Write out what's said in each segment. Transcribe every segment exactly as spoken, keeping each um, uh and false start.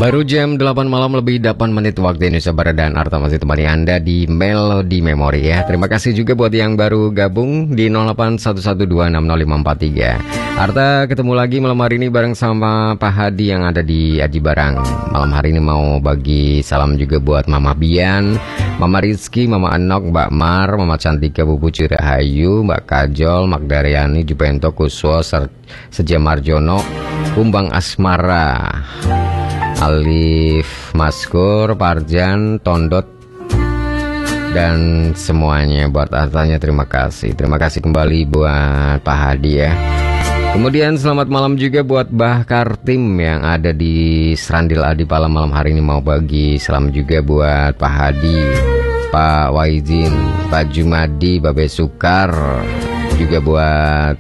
Baru jam delapan malam lebih delapan menit waktu Indonesia Barat, dan Arta masih temani Anda di Melody Memory ya. Terima kasih juga buat yang baru gabung di nol delapan satu satu dua enam nol lima empat tiga. Arta ketemu lagi malam hari ini bareng sama Pak Hadi yang ada di Aji Barang. Malam hari ini mau bagi salam juga buat Mama Bian, Mama Rizky, Mama Anok, Mbak Mar, Mama Cantika, Bu Puci Rahayu, Mbak Kajol, Magdariani, Jupento, Kuswo, Seja Marjono, Kumbang Asmara, Alif, Maskur, Parjan, Tondot, dan semuanya. Buat Artanya terima kasih. Terima kasih kembali buat Pak Hadi ya. Kemudian selamat malam juga buat Bah Kartim yang ada di Serandil Adipala. Malam hari ini mau bagi salam juga buat Pak Hadi, Pak Waizin, Pak Jumadi, Babe Sukar, juga buat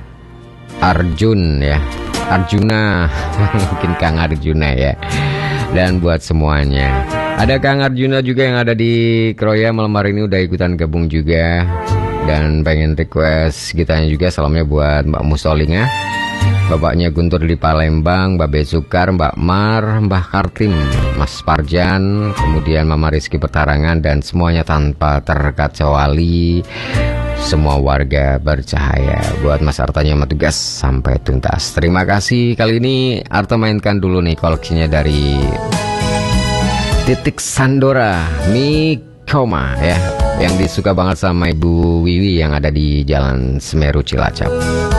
Arjun ya, Arjuna mungkin Kang Arjuna ya, dan buat semuanya. Ada Kang Arjuna juga yang ada di Kroya malam hari ini udah ikutan gabung juga, dan pengen request gitanya juga salamnya buat Mbak Musolinga, Bapaknya Guntur di Palembang, Babe Sukar, Mbak Mar, Mbah Kartim, Mas Parjan, kemudian Mama Rizky Petarangan, dan semuanya tanpa terkecuali semua warga bercahaya. Buat Mas Artanya sama tugas sampai tuntas. Terima kasih. Kali ini Arta mainkan dulu nih koleksinya dari Titik Sandora Mikoma ya, yang disuka banget sama Ibu Wiwi yang ada di Jalan Semeru Cilacap.